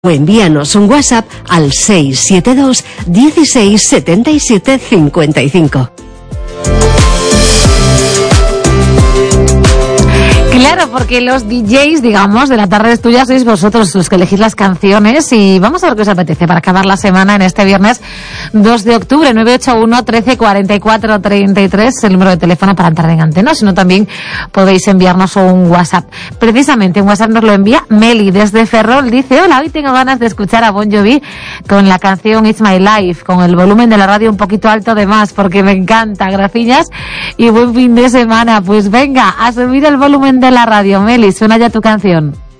O envíanos un WhatsApp al 672 16 77 55. Claro, porque los DJs, digamos, de la tarde es tuya, sois vosotros los que elegís las canciones, y vamos a ver qué os apetece para acabar la semana en este viernes 2 de octubre, 981 13 44 33, el número de teléfono para entrar en antena, sino también podéis enviarnos un WhatsApp. Precisamente un WhatsApp nos lo envía Meli desde Ferrol, dice: hola, hoy tengo ganas de escuchar a Bon Jovi con la canción It's My Life, con el volumen de la radio un poquito alto de más, porque me encanta, gracias y buen fin de semana. Pues venga, a subir el volumen de la radio, Meli, suena ya tu canción.